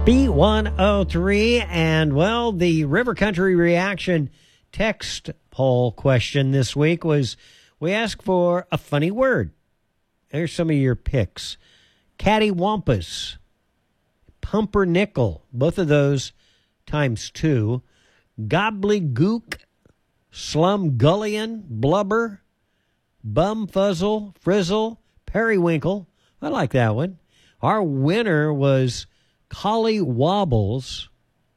B103, and well, the River Country Reaction text poll question this week was, we asked for a funny word. There's some of your picks. Cattywampus, pumpernickel, both of those times 2. Gobbledygook, slumgullion, blubber, bumfuzzle, frizzle, periwinkle. I like that one. Our winner was Collie Wobbles.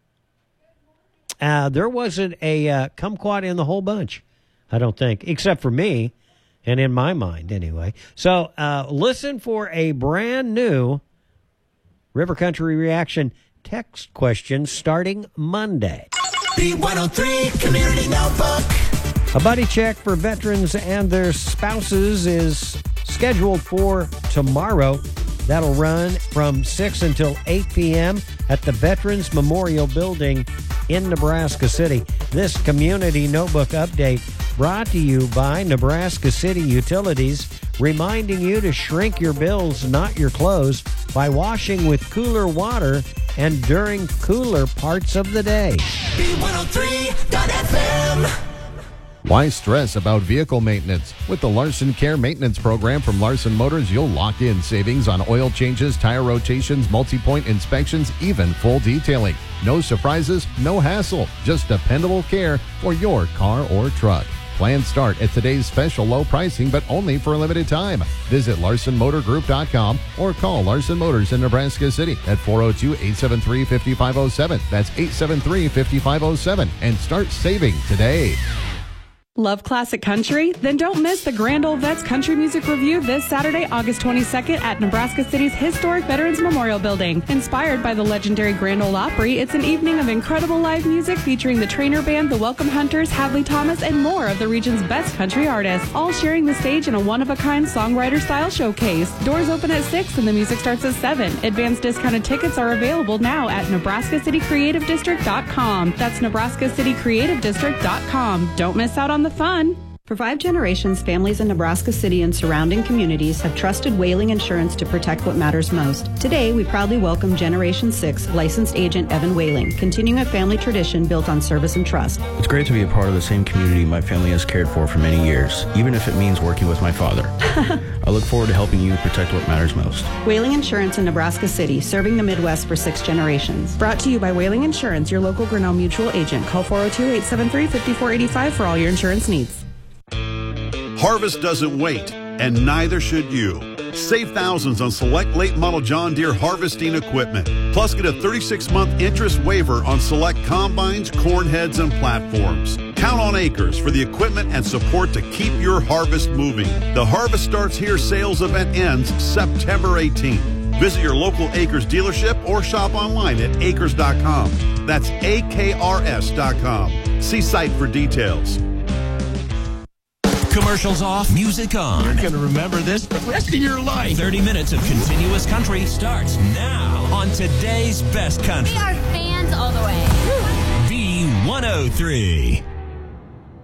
There wasn't a kumquat in the whole bunch, I don't think, except for me, and in my mind anyway. So listen for a brand new River Country Reaction text question starting Monday. B103 Community Notebook. A buddy check for veterans and their spouses is scheduled for tomorrow. That'll run from 6 until 8 p.m. at the Veterans Memorial Building in Nebraska City. This Community Notebook update brought to you by Nebraska City Utilities, reminding you to shrink your bills, not your clothes, by washing with cooler water and during cooler parts of the day. B103.FM. Why stress about vehicle maintenance? With the Larson Care Maintenance Program from Larson Motors, you'll lock in savings on oil changes, tire rotations, multi-point inspections, even full detailing. No surprises, no hassle, just dependable care for your car or truck. Plans start at today's special low pricing, but only for a limited time. Visit LarsonMotorGroup.com or call Larson Motors in Nebraska City at 402-873-5507. That's 873-5507 and start saving today. Love classic country? Then don't miss the Grand Ole Vets Country Music Review this Saturday, August 22nd at Nebraska City's historic Veterans Memorial Building. Inspired by the legendary Grand Ole Opry, it's an evening of incredible live music featuring the Trainer Band, the Welcome Hunters, Hadley Thomas, and more of the region's best country artists, all sharing the stage in a one-of-a-kind songwriter-style showcase. Doors open at 6 and the music starts at 7. Advanced discounted tickets are available now at NebraskaCityCreativeDistrict.com. That's NebraskaCityCreativeDistrict.com. Don't miss out on the fun. For 5 generations, families in Nebraska City and surrounding communities have trusted Whaling Insurance to protect what matters most. Today, we proudly welcome Generation 6 licensed agent Evan Whaling, continuing a family tradition built on service and trust. It's great to be a part of the same community my family has cared for many years, even if it means working with my father. I look forward to helping you protect what matters most. Whaling Insurance in Nebraska City, serving the Midwest for 6 generations. Brought to you by Whaling Insurance, your local Grinnell Mutual agent. Call 402-873-5485 for all your insurance needs. Harvest doesn't wait, and neither should you. Save thousands on select late model John Deere harvesting equipment. Plus, get a 36-month interest waiver on select combines, corn heads, and platforms. Count on Acres for the equipment and support to keep your harvest moving. The Harvest Starts Here sales event ends September 18th. Visit your local Acres dealership or shop online at acres.com. That's AKRS.com. See site for details. Commercials off, music on. You're going to remember this the rest of your life. 30 minutes of continuous country starts now on today's best country. We are fans all the way. B103.